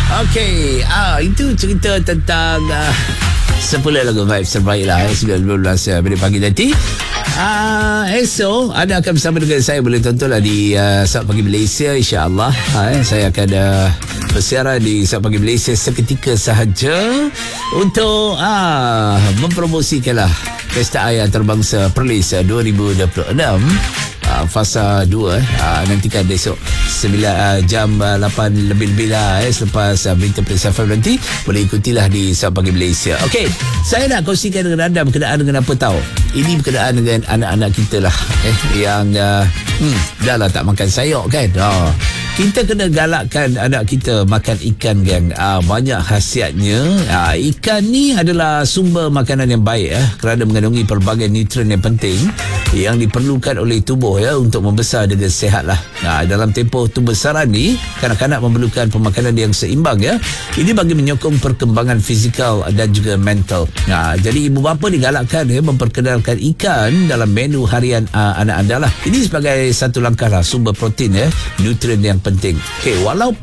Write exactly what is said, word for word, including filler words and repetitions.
Okey, ah itu cerita tentang uh, sepuluh lagu vibes terbaik lah eh, sembilan belas minit pagi nanti. Ah, esok anda akan bersama dengan saya, boleh tontonlah di uh, Sabtu Pagi Malaysia, insya-Allah. Ha, eh, saya akan uh, bersiaran di Sabtu Pagi Malaysia seketika sahaja untuk ah mempromosikanlah Pesta Air Antarabangsa Perlis dua ribu dua puluh enam. Uh, fasa dua uh, nantikan besok sembilan uh, jam uh, lapan lebih-lebih lah eh, selepas uh, berita Persafan nanti boleh ikutilah di Sabtu Pagi Malaysia. Okey, saya nak kongsikan dengan anda berkenaan dengan apa tahu. Ini berkenaan dengan anak-anak kita lah eh, yang uh, hmm, dah lah tak makan sayur kan. Oh, kita kena galakkan anak kita makan ikan gang. Ah, banyak khasiatnya. Ah, ikan ni adalah sumber makanan yang baik eh, kerana mengandungi pelbagai nutrien yang penting yang diperlukan oleh tubuh ya untuk membesar dengan sihat lah. Nah, dalam tempoh pembesaran ni, kanak-kanak memerlukan pemakanan yang seimbang ya. Ini bagi menyokong perkembangan fizikal dan juga mental. Nah, jadi ibu bapa digalakkan ya memperkenalkan ikan dalam menu harian uh, anak anda lah. Ini sebagai satu langkah lah sumber protein ya, nutrien yang penting. Okey, walaupun